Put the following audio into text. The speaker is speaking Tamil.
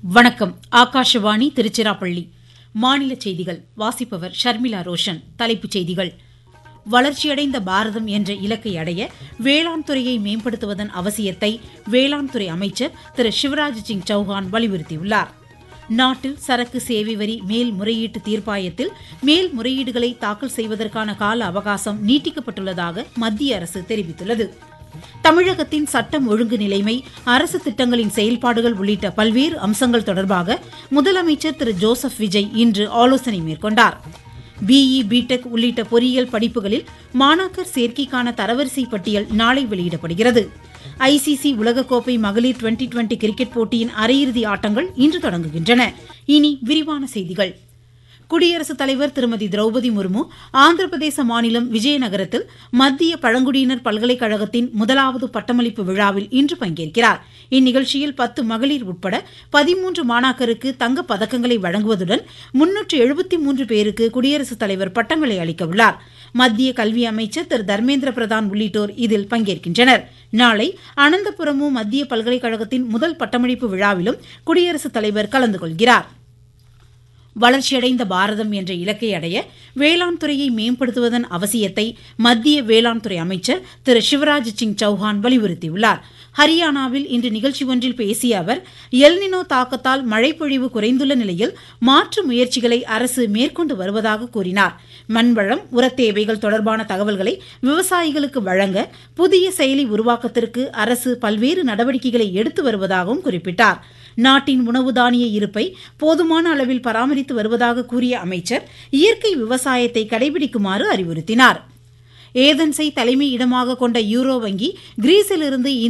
வணக்கம். ஆகாஷவாணி திருச்சிராப்பள்ளி. மாநில செய்திகள் வாசிப்பவர் ஷர்மிளா ரோஷன். தலைப்புச் செய்திகள்: வளர்ச்சியடைந்த பாரதம் என்ற இலக்கை அடைய வேளாண் துறையை மேம்படுத்துவதன் அவசியத்தை வேளாண் துறை அமைச்சர் திரு சிவராஜ் சிங் சௌஹான் வலியுறுத்தியுள்ளார். நாட்டில் சரக்கு சேவை வரி மேல்முறையீட்டு தீர்ப்பாயத்தில் மேல்முறையீடுகளை தாக்கல் செய்வதற்கான கால அவகாசம் நீட்டிக்கப்பட்டுள்ளதாக மத்திய அரசு தெரிவித்துள்ளது. தமிழகத்தின் சட்டம் ஒழுங்கு நிலைமை, அரசு திட்டங்களின் செயல்பாடுகள் உள்ளிட்ட பல்வேறு அம்சங்கள் தொடர்பாக முதலமைச்சர் திரு ஜோசப் விஜய் இன்று ஆலோசனை மேற்கொண்டார். பிஇ, பிடெக் உள்ளிட்ட பொறியியல் படிப்புகளில் மாணாக்கர் சேர்க்கைக்கான தரவரிசை பட்டியல் நாளை வெளியிடப்படுகிறது. ஐசிசி உலகக்கோப்பை மகளிர் டுவெண்டி கிரிக்கெட் போட்டியின் அரையிறுதி ஆட்டங்கள் இன்று தொடங்குகின்றன. இனி விரிவான செய்திகள். குடியரசுத் தலைவர் திருமதி திரௌபதி முர்மு ஆந்திர பிரதேச மாநிலம் விஜயநகரத்தில் மத்திய பழங்குடியினர் பல்கலைக்கழகத்தின் முதலாவது பட்டமளிப்பு விழாவில் இன்று பங்கேற்கிறார். இந்நிகழ்ச்சியில் 10 மகளிர் உட்பட 13 மாணாக்கருக்கு தங்கப் பதக்கங்களை வழங்குவதுடன் 373 பேருக்கு குடியரசுத் தலைவர் பட்டங்களை அளிக்க உள்ளார். மத்திய கல்வி அமைச்சர் திரு தர்மேந்திர பிரதான் உள்ளிட்டோர் இதில் பங்கேற்கின்றனர். நாளை அனந்தபுரமு மத்திய பல்கலைக்கழகத்தின் முதல் பட்டமளிப்பு விழாவிலும் குடியரசுத் தலைவர் கலந்து கொள்கிறார். வளர்ச்சியடைந்த பாரதம் என்ற இலக்கை அடைய வேளாண் துறையை மேம்படுத்துவதன் அவசியத்தை மத்திய வேளாண் துறை அமைச்சர் திரு சிவராஜ் சிங் சௌஹான் வலியுறுத்தியுள்ளார். ஹரியானாவில் இன்று நிகழ்ச்சி ஒன்றில் பேசிய அவர், எல்னினோ தாக்கத்தால் மழைப்பொழிவு குறைந்துள்ள நிலையில் மாற்று முயற்சிகளை அரசு மேற்கொண்டு வருவதாக கூறினார். மண்வளம், உரத்தேவைகள் தொடர்பான தகவல்களை விவசாயிகளுக்கு வழங்க புதிய செயலி உருவாக்கத்திற்கு அரசு பல்வேறு நடவடிக்கைகளை எடுத்து வருவதாகவும் குறிப்பிட்டார். நாட்டின் உணவு தானிய இருப்பை போதுமான அளவில் பராமரித்து வருவதாக கூறிய அமைச்சர் இயற்கை விவசாயத்தை கடைபிடிக்குமாறு அறிவுறுத்தினார். ஏதென்ஸை தலைமை இடமாக கொண்ட யூரோ வங்கி கிரீஸிலிருந்து